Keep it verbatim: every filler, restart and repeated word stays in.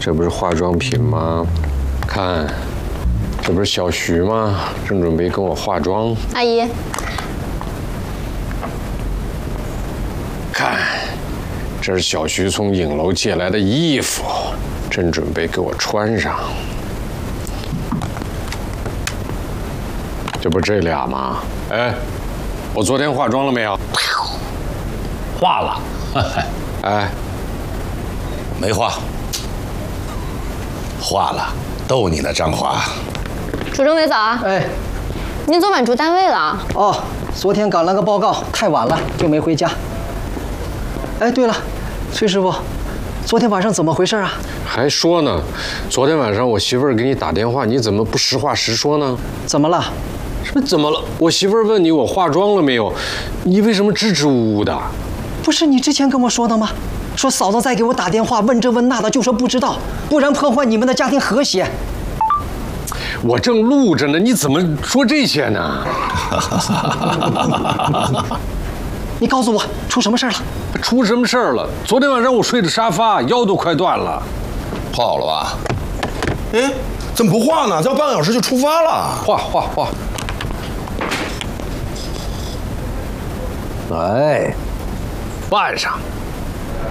这不是化妆品吗？看，这不是小徐吗？正准备跟我化妆。 阿姨， 看，这是小徐从影楼借来的衣服，正准备给我穿上。这不这俩吗？哎，我昨天化妆了没有？ 化了。 哎， 没化。化了，逗你呢，张华。 楚政委早啊！ 哎， 您昨晚住单位了？ 哦，昨天赶了个报告，太晚了就没回家。哎，对了，崔师傅，昨天晚上怎么回事啊？ 还说呢，昨天晚上我媳妇儿给你打电话，你怎么不实话实说呢？ 怎么了？ 这怎么了？我媳妇儿问你我化妆了没有，你为什么支支吾吾的？ 不是你之前跟我说的吗？说嫂子再给我打电话问这问那的，就说不知道，不然破坏你们的家庭和谐。 我正录着呢，你怎么说这些呢？ 你告诉我出什么事了？ 出什么事儿了？昨天晚上我睡的沙发，腰都快断了。 化好了吧？哎，怎么不化呢？再半个小时就出发了。 化化化。 来， 办上。